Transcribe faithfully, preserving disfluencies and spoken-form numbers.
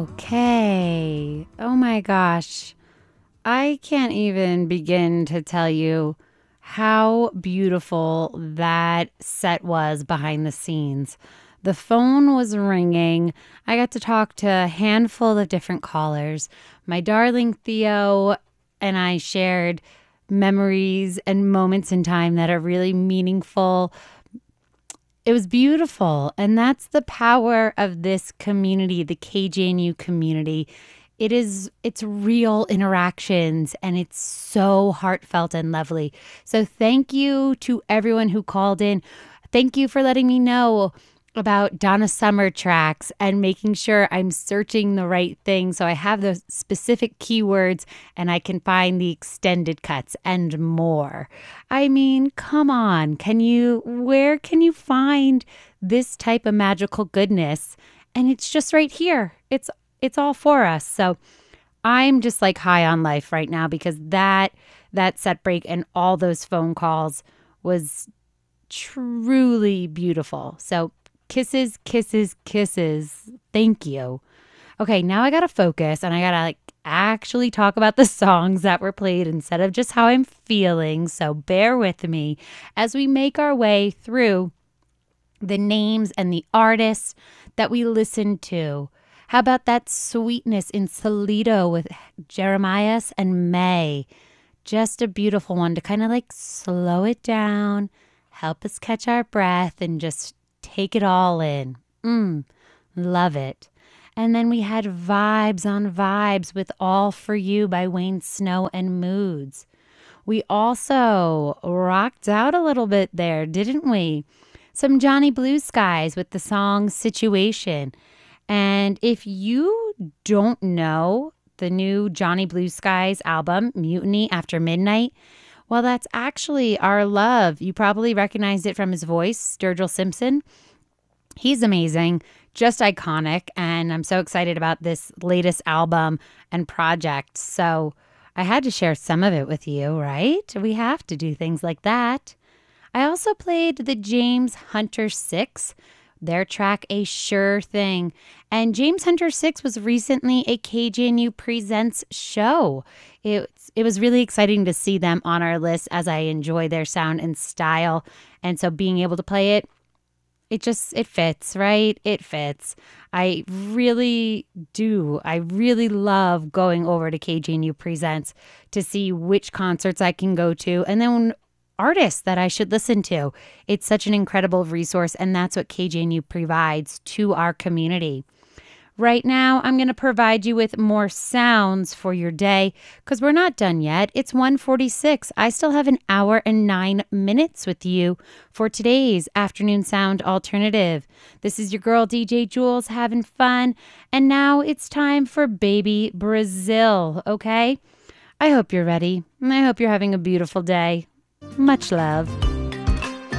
Okay. Oh my gosh. I can't even begin to tell you how beautiful that set was behind the scenes. The phone was ringing. I got to talk to a handful of different callers. My darling Theo and I shared memories and moments in time that are really meaningful. It was beautiful. And that's the power of this community, the K J N U community. It is, it's real interactions and it's so heartfelt and lovely. So thank you to everyone who called in. Thank you for letting me know about Donna Summer tracks and making sure I'm searching the right thing so I have those specific keywords and I can find the extended cuts and more. I mean, come on. Can you, where can you find this type of magical goodness? And it's just right here. It's it's all for us. So I'm just like high on life right now because that that set break and all those phone calls was truly beautiful. So kisses, kisses, kisses. Thank you. Okay, now I got to focus and I got to like actually talk about the songs that were played instead of just how I'm feeling. So bear with me as we make our way through the names and the artists that we listened to. How about that Sweetness in Solido with Jeremias and May? Just a beautiful one to kind of like slow it down, help us catch our breath and just take it all in. Mm, love it. And then we had Vibes on Vibes with All For You by Wayne Snow and Moods. We also rocked out a little bit there, didn't we? Some Johnny Blue Skies with the song Situation. And if you don't know the new Johnny Blue Skies album, Mutiny After Midnight, well, that's actually our love. You probably recognized it from his voice, Sturgill Simpson. He's amazing, just iconic, and I'm so excited about this latest album and project. So I had to share some of it with you, right? We have to do things like that. I also played the James Hunter Six, their track, A Sure Thing. And James Hunter Six was recently a K J N U Presents show. It, it was really exciting to see them on our list as I enjoy their sound and style. And so being able to play it, it just, it fits, right? It fits. I really do. I really love going over to K J N U Presents to see which concerts I can go to. And then artists that I should listen to. It's such an incredible resource, and that's what K J N U provides to our community. Right now, I'm going to provide you with more sounds for your day because we're not done yet. It's one forty-six. I still have an hour and nine minutes with you for today's Afternoon Sound Alternative. This is your girl, D J Jules, having fun. And now it's time for Baby Brazil, okay? I hope you're ready. I hope you're having a beautiful day. Much love.